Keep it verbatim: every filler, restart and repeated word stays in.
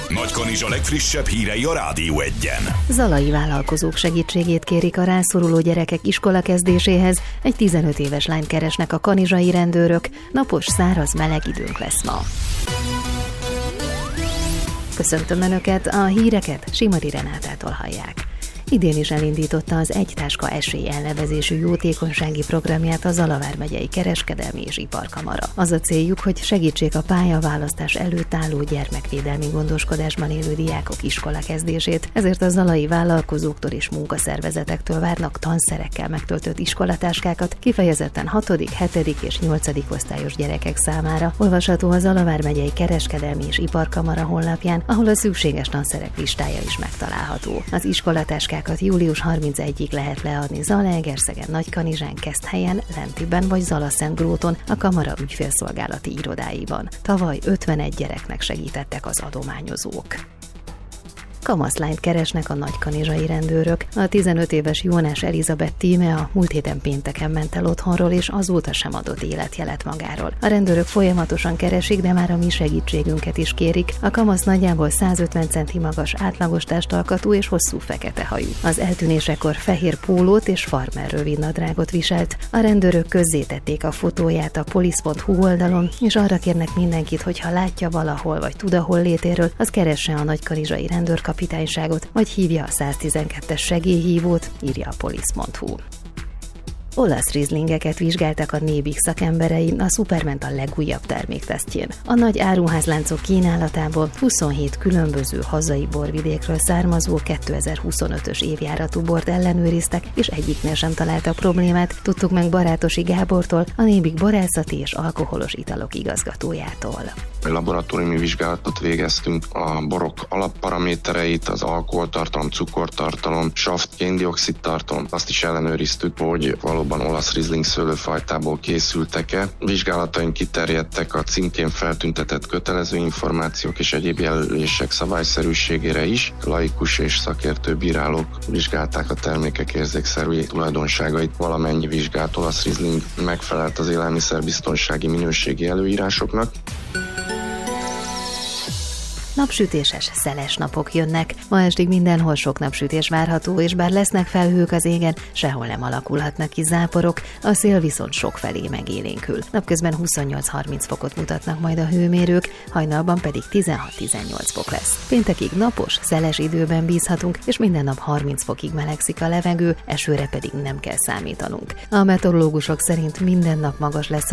Nagykanizsa legfrissebb hírei a Rádió Egyen. Zalai vállalkozók segítségét kérik a rászoruló gyerekek iskola kezdéséhez. Egy tizenöt éves lányt keresnek a kanizsai rendőrök. Napos, száraz, meleg időnk lesz ma. Köszöntöm Önöket, a híreket Simari Renátától hallják. Idén is elindította az Egy Táska Esély elnevezésű jótékonysági programját a Zala vármegyei Kereskedelmi és Iparkamara. Az a céljuk, hogy segítsék a pályaválasztás előtt álló gyermekvédelmi gondoskodásban élő diákok iskola kezdését, ezért a zalai vállalkozóktól és munkaszervezetektől várnak tanszerekkel megtöltött iskolatáskákat, kifejezetten hatodik, hetedik és nyolcadik osztályos gyerekek számára. Olvasható a Zala vármegyei Kereskedelmi és Iparkamara honlapján, ahol a szükséges tanszerek listája is megtalálható. Az iskolatáskák július harmincegyedikéig lehet leadni Zalaegerszegen, Nagykanizsán, Keszthelyen, Lentiben vagy Zalaszentgróton a kamara ügyfélszolgálati irodáiban. Tavaly ötvenegy gyereknek segítettek az adományozók. Kamaszlányt keresnek a nagykanizsai rendőrök. A tizenöt éves Jónás Elizabeth tíme a múlt héten pénteken ment el otthonról, és azóta sem adott életjelet magáról. A rendőrök folyamatosan keresik, de már a mi segítségünket is kérik. A kamasz nagyjából százötven centi magas, átlagos testalkatú és hosszú fekete hajú. Az eltűnésekor fehér pólót és farmer rövidnadrágot viselt. A rendőrök közzétették a fotóját a polisz pont hu oldalon, és arra kérnek mindenkit, hogy ha látja valahol vagy tud a hollétéről, az keresse a nagykanizsai rendőrkapitányságot, vagy hívja a száztizenkettes segélyhívót, írja a polisz pont hu. Olasz rizlingeket vizsgáltak a Nébik szakemberei a Superment a legújabb terméktesztjén. A nagy áruházláncok kínálatából huszonhét különböző hazai borvidékről származó kétezer-huszonötös évjáratú bort ellenőriztek, és egyiknél sem találtak problémát, tudtuk meg Barátosi Gábortól, a Nébik borászati és alkoholos italok igazgatójától. Laboratóriumi vizsgálatot végeztünk, a borok alapparamétereit, az alkoholtartalom, cukortartalom, saft, kén-dioxid tartalom, azt is ellenőriztük, hogy valóban olasz rizling szőlőfajtából készültek-e. Vizsgálataink kiterjedtek a címkén feltüntetett kötelező információk és egyéb jelölések szabályszerűségére is. Laikus és szakértő bírálók vizsgálták a termékek érzékszerű tulajdonságait. Valamennyi vizsgált olasz rizling megfelelt az élelmiszerbiztonsági minőségi előírásoknak. Napsütéses, szeles napok jönnek. Ma estig mindenhol sok napsütés várható, és bár lesznek felhők az égen, sehol nem alakulhatnak ki záporok, a szél viszont sokfelé megélénkül. Napközben huszonnyolc-harminc fokot mutatnak majd a hőmérők, hajnalban pedig tizenhat-tizennyolc fok lesz. Péntekig napos, szeles időben bízhatunk, és minden nap harminc fokig melegszik a levegő, esőre pedig nem kell számítanunk. A meteorológusok szerint minden nap magas lesz